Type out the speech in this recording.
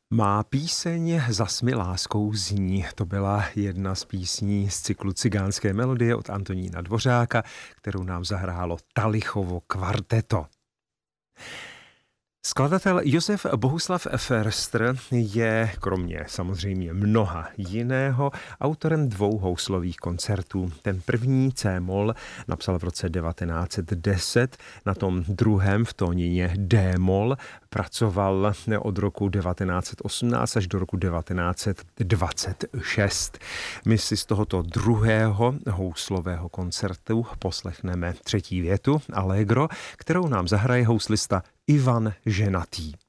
Má píseň Zas mi láskou zní. To byla jedna z písní z cyklu Cigánské melodie od Antonína Dvořáka, kterou nám zahrálo Talichovo kvarteto. Skladatel Josef Bohuslav Förster je, kromě samozřejmě mnoha jiného, autorem dvou houslových koncertů. Ten první C-moll napsal v roce 1910, na tom druhém v tónině D-moll pracoval od roku 1918 až do roku 1926. My si z tohoto druhého houslového koncertu poslechneme třetí větu, Allegro, kterou nám zahraje houslista Ivan Ženatý.